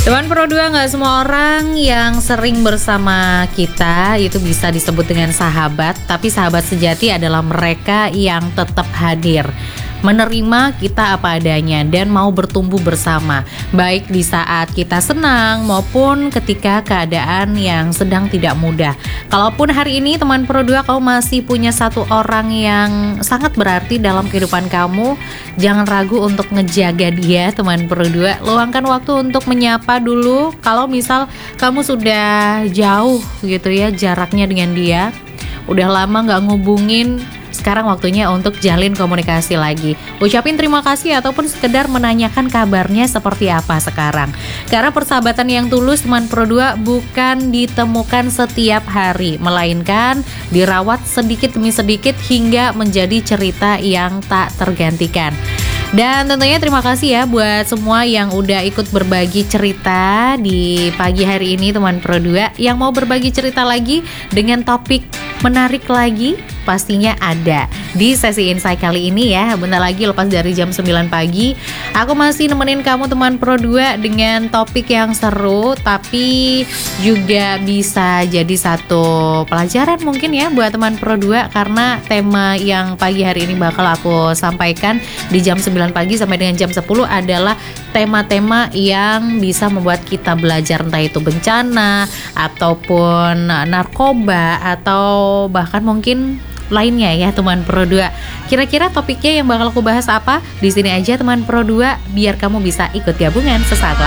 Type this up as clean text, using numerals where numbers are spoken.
Teman Pro 2, nggak semua orang yang sering bersama kita itu bisa disebut dengan sahabat. Tapi sahabat sejati adalah mereka yang tetap hadir, menerima kita apa adanya, dan mau bertumbuh bersama, baik di saat kita senang maupun ketika keadaan yang sedang tidak mudah. Kalaupun hari ini teman Pro 2 kamu masih punya satu orang yang sangat berarti dalam kehidupan kamu, jangan ragu untuk ngejaga dia teman Pro 2. Luangkan waktu untuk menyapa dulu. Kalau misal kamu sudah jauh gitu ya jaraknya dengan dia, udah lama nggak ngubungin, sekarang waktunya untuk jalin komunikasi lagi. Ucapin terima kasih ataupun sekedar menanyakan kabarnya seperti apa sekarang. Karena persahabatan yang tulus teman Pro 2 bukan ditemukan setiap hari, melainkan dirawat sedikit demi sedikit hingga menjadi cerita yang tak tergantikan. Dan tentunya terima kasih ya buat semua yang udah ikut berbagi cerita di pagi hari ini teman Pro 2. Yang mau berbagi cerita lagi dengan topik menarik lagi, pastinya ada di sesi Insight kali ini ya. Bentar lagi lepas dari jam 9 pagi, aku masih nemenin kamu teman Pro 2 dengan topik yang seru, tapi juga bisa jadi satu pelajaran mungkin ya buat teman Pro 2. Karena tema yang pagi hari ini bakal aku sampaikan di jam 9 pagi sampai dengan jam 10 adalah tema-tema yang bisa membuat kita belajar, entah itu bencana ataupun narkoba atau bahkan mungkin lainnya ya teman Pro 2. Kira-kira topiknya yang bakal aku bahas apa? Di sini aja teman Pro 2, biar kamu bisa ikut gabungan sesaat lagi.